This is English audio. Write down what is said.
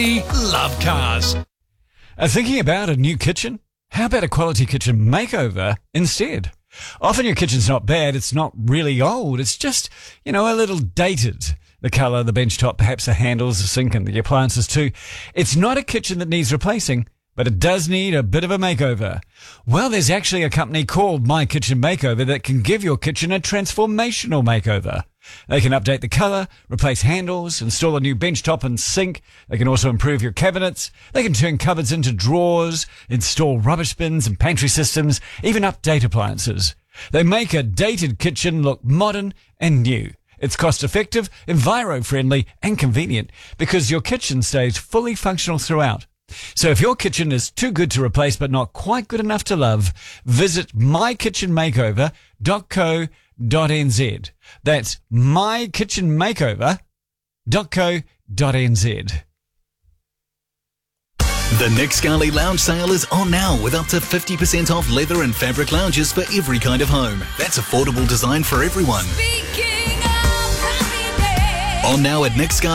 Love cars. Thinking about a new kitchen? How about a quality kitchen makeover instead? Often your kitchen's not bad, it's not really old, it's just, a little dated. The colour, the bench top, perhaps the handles, the sink and the appliances too. It's not a kitchen that needs replacing, but it does need a bit of a makeover. Well, there's actually a company called My Kitchen Makeover that can give your kitchen a transformational makeover. They can update the colour, replace handles, install a new bench top and sink. They can also improve your cabinets. They can turn cupboards into drawers, install rubbish bins and pantry systems, even update appliances. They make a dated kitchen look modern and new. It's cost-effective, enviro-friendly and convenient because your kitchen stays fully functional throughout. So if your kitchen is too good to replace but not quite good enough to love, visit mykitchenmakeover.co.nz. That's mykitchenmakeover.co.nz. The Nick Scully Lounge sale is on now with up to 50% off leather and fabric lounges for every kind of home. That's affordable design for everyone. On now at Nick Scully.